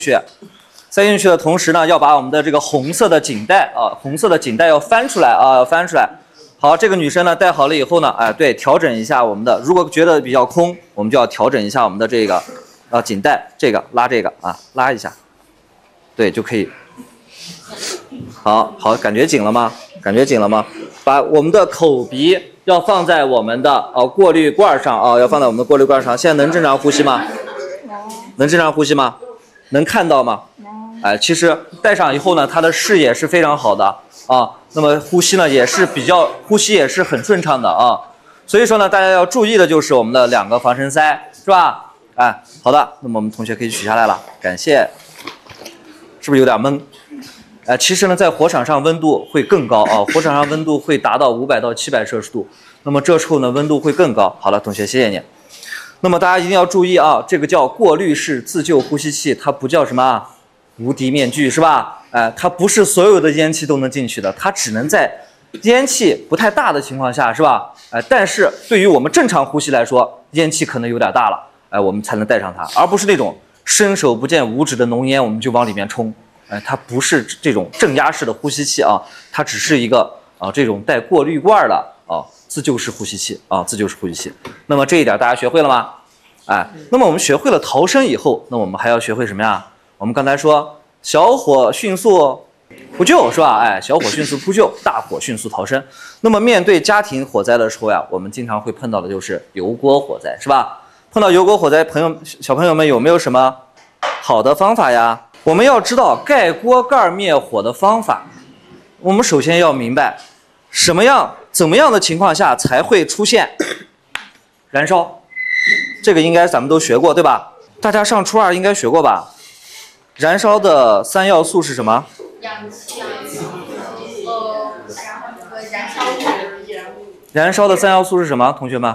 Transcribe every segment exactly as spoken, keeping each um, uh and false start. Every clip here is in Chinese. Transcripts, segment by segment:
去，塞进去的同时呢，要把我们的这个红色的颈带啊，红色的颈带要翻出来啊，要翻出来。好，这个女生呢戴好了以后呢，哎，对，调整一下我们的，如果觉得比较空，我们就要调整一下我们的这个啊颈带，这个拉这个啊，拉一下，对，就可以。好好，感觉紧了吗？感觉紧了吗？把我们的口鼻要放在我们的呃过滤罐上啊，要放在我们的过滤罐上。现在能正常呼吸吗？能正常呼吸吗？能看到吗？哎，其实戴上以后呢，它的视野是非常好的啊。那么呼吸呢也是比较，呼吸也是很顺畅的啊。所以说呢，大家要注意的就是我们的两个防尘塞，是吧？哎，好的，那么我们同学可以取下来了，感谢。是不是有点闷？哎，其实呢，在火场上温度会更高啊，火场上温度会达到五百到七百摄氏度。那么这时候呢，温度会更高。好了，同学，谢谢你。那么大家一定要注意啊，这个叫过滤式自救呼吸器，它不叫什么啊无敌面具，是吧？哎，它不是所有的烟气都能进去的，它只能在烟气不太大的情况下，是吧？哎，但是对于我们正常呼吸来说，烟气可能有点大了，哎，我们才能带上它，而不是那种伸手不见五指的浓烟，我们就往里面冲。哎，它不是这种正压式的呼吸器啊，它只是一个啊这种带过滤罐的啊自救式呼吸器啊自救式呼吸器。那么这一点大家学会了吗？哎，那么我们学会了逃生以后，那我们还要学会什么呀？我们刚才说小火迅速扑救是吧？哎，小火迅速扑救，大火迅速逃生。那么面对家庭火灾的时候呀，我们经常会碰到的就是油锅火灾，是吧？碰到油锅火灾，朋友小朋友们有没有什么好的方法呀？我们要知道盖锅盖灭火的方法，我们首先要明白什么样、怎么样的情况下才会出现燃烧。这个应该咱们都学过，对吧？大家上初二应该学过吧？燃烧的三要素是什么？ 氧气、呃，然后这个燃烧物。 燃烧的三要素是什么？同学们？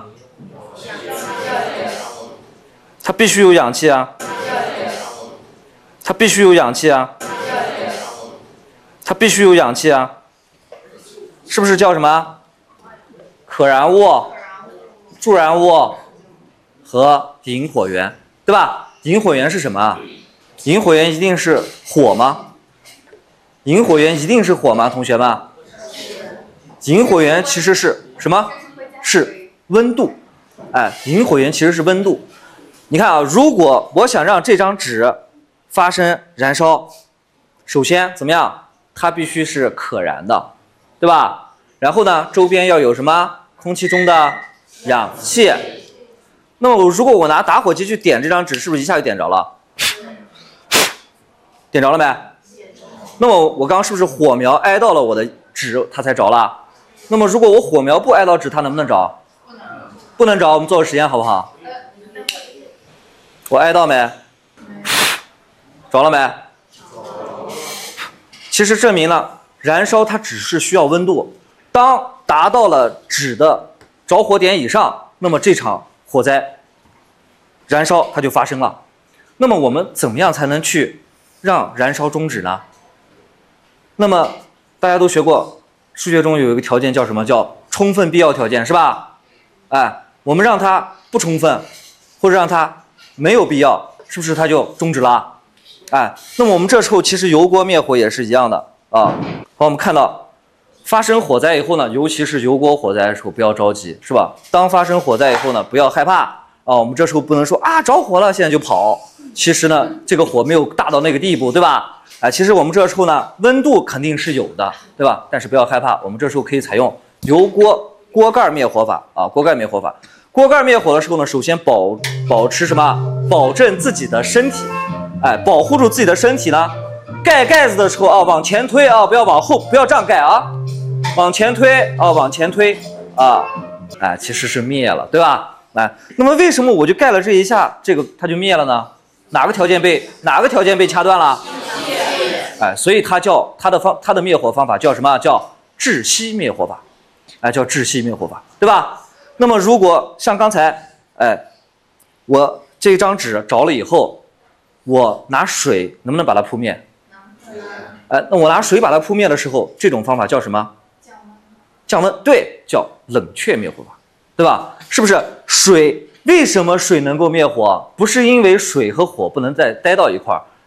它必须有氧气啊。它必须有氧气啊，它必须有氧气啊，是不是叫什么？可燃物、助燃物和引火源，对吧？引火源是什么？引火源一定是火吗？引火源一定是火吗？同学们？引火源其实是什么？是温度。哎，引火源其实是温度。你看啊，如果我想让这张纸发生燃烧，首先怎么样？它必须是可燃的，对吧？然后呢，周边要有什么？空气中的氧气。那么如果我拿打火机去点这张纸，是不是一下就点着了？点着了没？那么我刚刚是不是火苗挨到了我的纸，它才着了？那么如果我火苗不挨到纸，它能不能着？不能。不能着，我们做个实验好不好？我挨到没？着了没？其实证明了燃烧它只是需要温度，当达到了纸的着火点以上，那么这场火灾燃烧它就发生了。那么我们怎么样才能去让燃烧终止呢？那么大家都学过数学中有一个条件叫什么？叫充分必要条件，是吧？哎，我们让它不充分，或者让它没有必要，是不是它就终止了？哎，那么我们这时候其实油锅灭火也是一样的啊。好，我们看到发生火灾以后呢，尤其是油锅火灾的时候，不要着急，是吧？当发生火灾以后呢，不要害怕啊。我们这时候不能说啊着火了，现在就跑。其实呢，这个火没有大到那个地步，对吧？哎，其实我们这时候呢，温度肯定是有的，对吧？但是不要害怕，我们这时候可以采用油锅锅盖灭火法啊，锅盖灭火法。锅盖灭火的时候呢，首先保保持什么？保证自己的身体。哎，保护住自己的身体呢，盖盖子的时候啊，往前推啊，不要往后，不要这样盖啊，往前推啊，往前推啊，哎，其实是灭了，对吧？哎，那么为什么我就盖了这一下，这个它就灭了呢？哪个条件被哪个条件被掐断了？哎，所以它叫它的方它的灭火方法叫什么？叫窒息灭火法，哎，叫窒息灭火法，对吧？那么如果像刚才，哎，我这张纸着了以后。我拿水能不能把它扑灭？哎，那我拿水把它扑灭的时候，这种方法叫什么？降温。降温，对，叫冷却灭火法，对吧？是不是？水为什么水能够灭火？不是因为水和火不能再待到一块儿，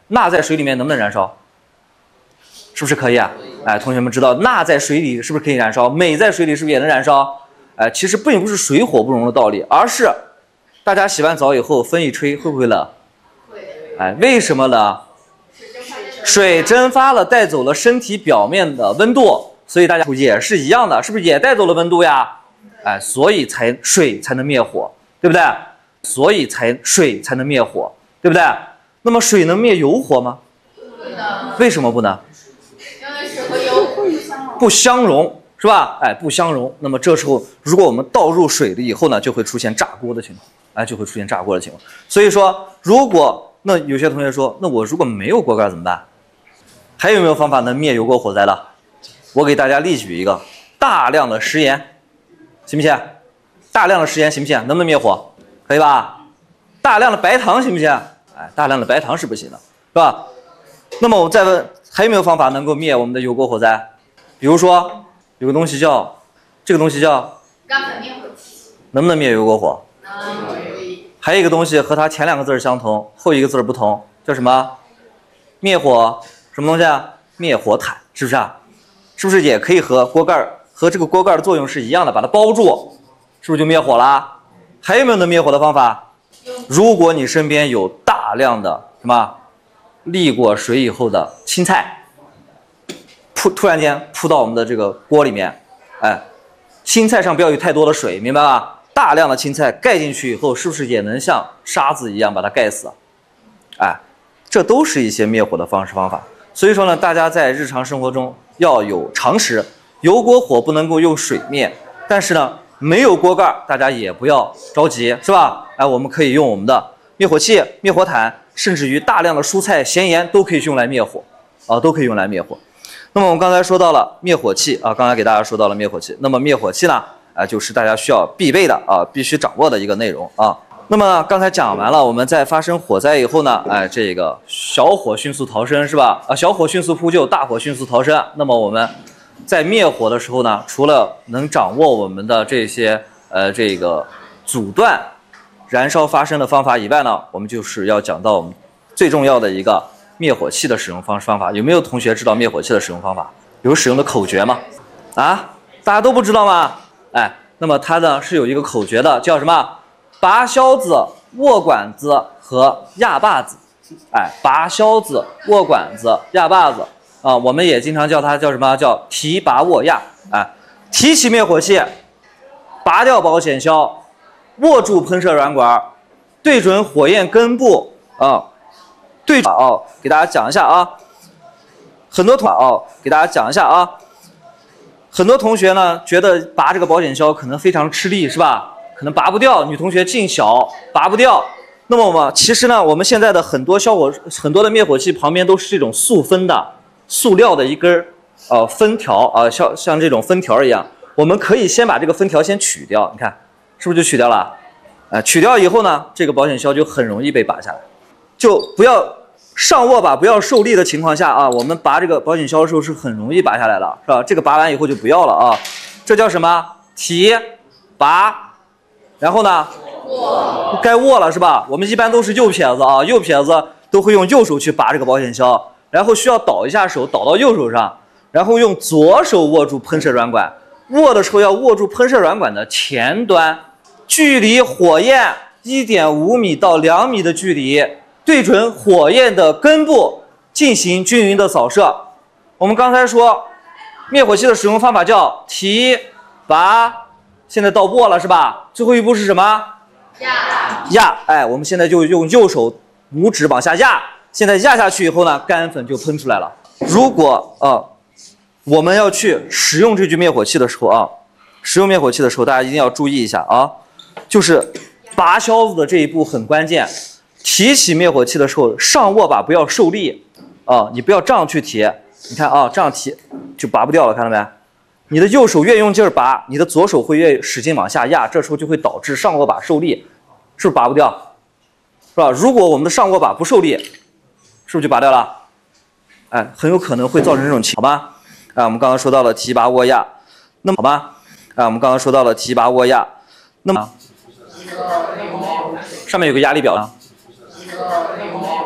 钠在水里面能不能燃烧？是不是可以啊？哎，同学们知道钠在水里是不是可以燃烧？镁在水里是不是也能燃烧？哎，其实并不是水火不容的道理，而是大家洗完澡以后风一吹会不会冷？会。哎，为什么冷？水蒸发了，带走了身体表面的温度，所以大家也是一样的，是不是也带走了温度呀？哎，所以才水才能灭火，对不对？所以才水才能灭火，对不对？那么水能灭油火吗？不能。为什么不能？因为水和油不相容，是吧？哎，不相容。那么这时候，如果我们倒入水了以后呢，就会出现炸锅的情况，哎，就会出现炸锅的情况。所以说，如果那有些同学说，那我如果没有锅盖怎么办？还有没有方法能灭油锅火灾的？我给大家例举一个大量的食盐，行不行？大量的食盐行不行？能不能灭火？可以吧？大量的白糖行不行？哎，大量的白糖是不行的，是吧？那么我再问，还有没有方法能够灭我们的油锅火灾？比如说有个东西叫这个东西叫干粉灭火器，能不能灭油锅火？能。还有一个东西和它前两个字相同，后一个字不同，叫什么？灭火什么东西啊？灭火毯，是不是啊？是不是也可以和锅盖和这个锅盖的作用是一样的，把它包住，是不是就灭火了？还有没有能灭火的方法？如果你身边有大量的什么沥过水以后的青菜，扑突然间扑到我们的这个锅里面，哎，青菜上不要有太多的水，明白吧？大量的青菜盖进去以后，是不是也能像沙子一样把它盖死？哎，这都是一些灭火的方式方法。所以说呢，大家在日常生活中要有常识，油锅火不能够用水灭，但是呢，没有锅盖，大家也不要着急，是吧？哎，我们可以用我们的灭火器、灭火毯，甚至于大量的蔬菜、咸盐都可以用来灭火，啊，都可以用来灭火。那么我们刚才说到了灭火器啊，刚才给大家说到了灭火器。那么灭火器呢，啊，就是大家需要必备的啊，必须掌握的一个内容啊。那么刚才讲完了，我们在发生火灾以后呢，哎，这个小火迅速逃生是吧？啊，小火迅速扑救，大火迅速逃生。那么我们在灭火的时候呢，除了能掌握我们的这些呃这个阻断燃烧发生的方法以外呢，我们就是要讲到我们最重要的一个灭火器的使用方式方法。有没有同学知道灭火器的使用方法？有使用的口诀吗？啊，大家都不知道吗？哎，那么它呢是有一个口诀的，叫什么？拔销子、握管子和压把子。哎，拔销子、握管子、压把子啊，我们也经常叫它叫什么？叫提拔握压。哎，提起灭火器，拔掉保险销，握住喷射软管，对准火焰根部啊，对准哦，给大家讲一下啊。很多同哦，给大家讲一下啊。很多同学呢觉得拔这个保险销可能非常吃力，是吧？可能拔不掉，女同学劲小，拔不掉。那么我们其实呢，我们现在的很多消火很多的灭火器旁边都是这种塑封的塑料的一根呃封条啊、呃，像像这种封条一样。我们可以先把这个封条先取掉，你看是不是就取掉了？呃，取掉以后呢，这个保险销就很容易被拔下来。就不要上握把不要受力的情况下啊，我们拔这个保险销的时候是很容易拔下来的，是吧？这个拔完以后就不要了啊。这叫什么？提拔。然后呢，握，该握了是吧？我们一般都是右撇子啊，右撇子都会用右手去拔这个保险销，然后需要倒一下手，倒到右手上，然后用左手握住喷射软管，握的时候要握住喷射软管的前端，距离火焰 一点五米到两米的距离，对准火焰的根部进行均匀的扫射。我们刚才说，灭火器的使用方法叫提拔。现在到握了是吧？最后一步是什么？压压，哎，我们现在就用右手拇指往下压。现在压下去以后呢，干粉就喷出来了。如果啊、呃，我们要去使用这具灭火器的时候啊，使用灭火器的时候，大家一定要注意一下啊，就是拔销子的这一步很关键。提起灭火器的时候，上握把不要受力啊，你不要这样去提。你看啊，这样提就拔不掉了，看到没？你的右手越用劲儿拔，你的左手会越使劲往下压，这时候就会导致上握把受力，是不是拔不掉？是吧？如果我们的上握把不受力，是不是就拔掉了？哎，很有可能会造成这种情况，好吧？啊，我们刚刚说到了提拔握压，那么好吧？啊，我们刚刚说到了提拔握压，那么上面有个压力表呢，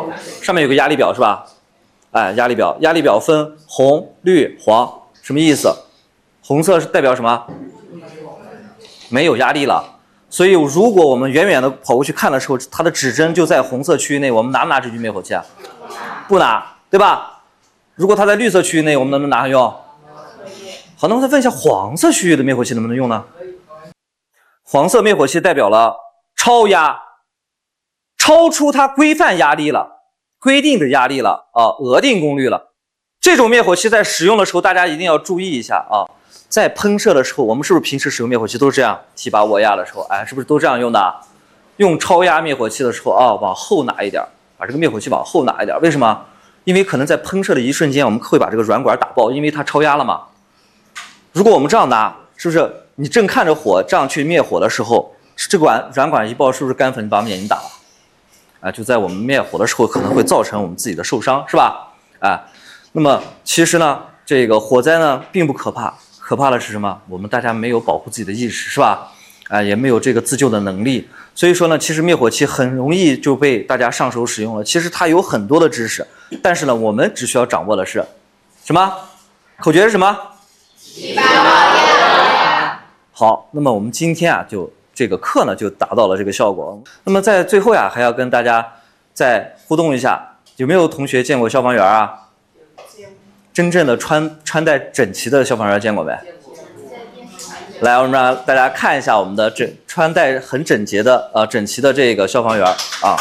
上面有个压力表是吧？哎，压力表，压力表分红、绿、黄，什么意思？红色是代表什么？没有压力了。所以如果我们远远的跑过去看的时候，它的指针就在红色区域内，我们拿不拿这具灭火器啊？不拿，对吧？如果它在绿色区域内，我们能不能拿它用？好，那么再问一下，黄色区域的灭火器能不能用呢？黄色灭火器代表了超压，超出它规范压力了。规定的压力了啊，额定功率了。这种灭火器在使用的时候，大家一定要注意一下啊。在喷射的时候，我们是不是平时使用灭火器都是这样提拔握压的时候，哎，是不是都这样用的？用超压灭火器的时候啊，往后拿一点，把这个灭火器往后拿一点。为什么？因为可能在喷射的一瞬间，我们会把这个软管打爆，因为它超压了嘛。如果我们这样拿，是不是你正看着火这样去灭火的时候，这个软软管一爆，是不是干粉把我们眼睛打了？啊，就在我们灭火的时候，可能会造成我们自己的受伤，是吧？啊，那么其实呢，这个火灾呢并不可怕，可怕的是什么？我们大家没有保护自己的意识，是吧？啊，也没有这个自救的能力，所以说呢，其实灭火器很容易就被大家上手使用了。其实它有很多的知识，但是呢，我们只需要掌握的是什么？口诀是什么？提拔握压。好，那么我们今天啊就。这个课呢就达到了这个效果。那么在最后呀，还要跟大家再互动一下，有没有同学见过消防员啊？真正的穿穿戴整齐的消防员见过没？来，我们让大家看一下我们的整穿戴很整洁的呃整齐的这个消防员啊。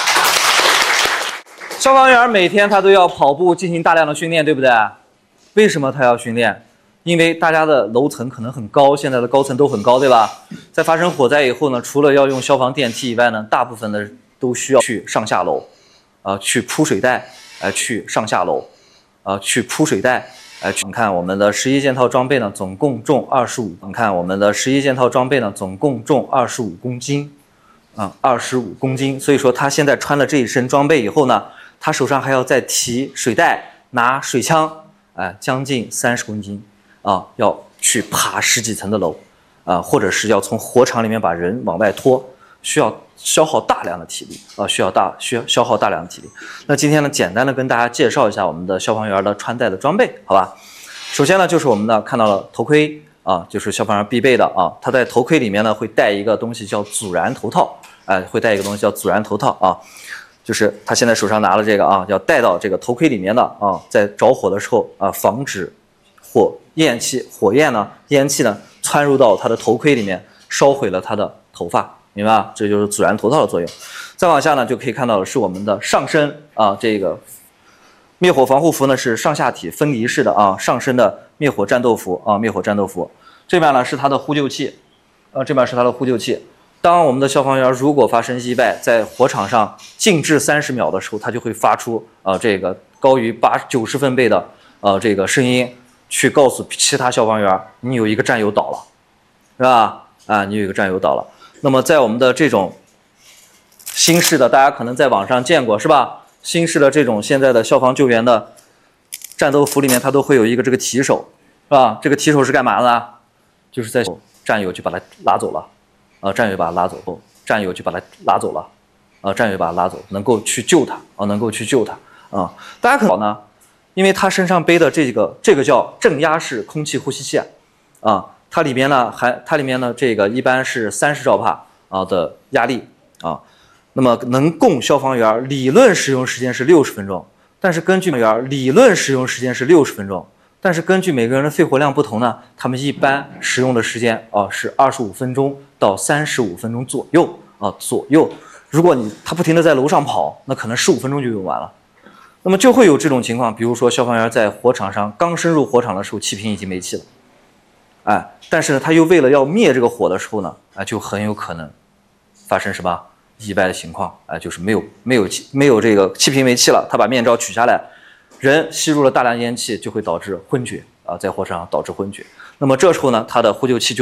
消防员每天他都要跑步进行大量的训练，对不对？为什么他要训练？因为大家的楼层可能很高，现在的高层都很高，对吧？在发生火灾以后呢，除了要用消防电梯以外呢，大部分的都需要去上下楼，啊、呃，去铺水带，呃，去上下楼，啊、呃，去铺水带，呃，去。你看我们的十一件套装备呢，总共重二十五。你看我们的十一件套装备呢，总共重二十五公斤，啊，二十五公斤。所以说他现在穿了这一身装备以后呢，他手上还要再提水带，拿水枪，哎、呃，将近三十公斤。啊，要去爬十几层的楼，啊，或者是要从火场里面把人往外拖，需要消耗大量的体力啊，需要大需要消耗大量的体力。那今天呢，简单的跟大家介绍一下我们的消防员的穿戴的装备，好吧？首先呢，就是我们呢看到了头盔啊，就是消防员必备的啊，他在头盔里面呢会戴一个东西叫阻燃头套，哎、呃，会戴一个东西叫阻燃头套啊，就是他现在手上拿了这个啊，要戴到这个头盔里面的啊，在着火的时候啊，防止火。焰气、火焰呢，烟气呢，窜入到他的头盔里面，烧毁了他的头发，明白吧？这就是阻燃头套的作用。再往下呢，就可以看到的是我们的上身啊，这个灭火防护服呢是上下体分离式的啊，上身的灭火战斗服啊，灭火战斗服。这边呢是它的呼救器，啊，这边是它的呼救器。当我们的消防员如果发生意外，在火场上静置三十秒的时候，它就会发出啊这个高于八九十分贝的呃这个声音。去告诉其他消防员，你有一个战友倒了，是吧？啊，你有一个战友倒了。那么在我们的这种新式的，大家可能在网上见过，是吧？新式的这种现在的消防救援的战斗服里面，它都会有一个这个提手，是吧？这个提手是干嘛的呢？就是在战友就把他拉走了，啊，战友把他拉走，战友就把他拉走了，啊，战友把他拉走，能够去救他，啊，能够去救他，啊，大家可能呢。因为他身上背的这个这个叫正压式空气呼吸器，啊，它里面呢还它里面呢这个一般是三十兆帕啊的压力啊，那么能供消防员理论使用时间是六十分钟，但是根据员理论使用时间是六十分钟，但是根据每个人的肺活量不同呢，他们一般使用的时间啊是二十五分钟到三十五分钟左右啊左右。如果你他不停的在楼上跑，那可能十五分钟就用完了。那么就会有这种情况，比如说消防员在火场上刚深入火场的时候，气瓶已经没气了，哎，但是呢，他又为了要灭这个火的时候呢，哎，就很有可能发生什么意外的情况，哎，就是没有没有气没有这个气瓶没气了，他把面罩取下来，人吸入了大量烟气，就会导致昏厥啊，在火场上导致昏厥。那么这时候呢，他的呼救器就